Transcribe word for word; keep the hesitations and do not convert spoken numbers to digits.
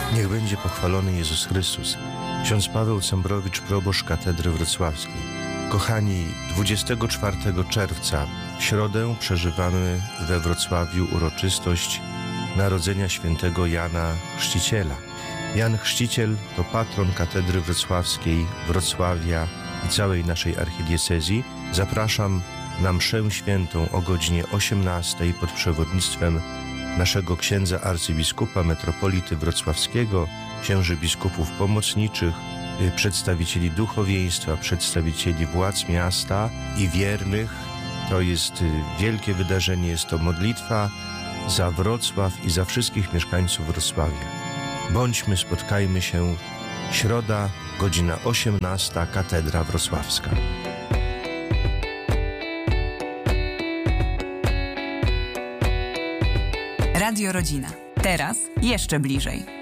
Niech będzie pochwalony Jezus Chrystus. Ksiądz Paweł Cembrowicz, proboszcz katedry wrocławskiej. Kochani, dwudziestego czwartego czerwca w środę przeżywamy we Wrocławiu uroczystość narodzenia świętego Jana Chrzciciela. Jan Chrzciciel to patron katedry wrocławskiej, Wrocławia i całej naszej archidiecezji. Zapraszam na mszę świętą o godzinie osiemnastej pod przewodnictwem naszego księdza arcybiskupa metropolity wrocławskiego, księży biskupów pomocniczych, przedstawicieli duchowieństwa, przedstawicieli władz miasta i wiernych. To jest wielkie wydarzenie, jest to modlitwa za Wrocław i za wszystkich mieszkańców Wrocławia. Bądźmy, spotkajmy się. Środa, godzina osiemnasta, Katedra Wrocławska. Radio Rodzina. Teraz jeszcze bliżej.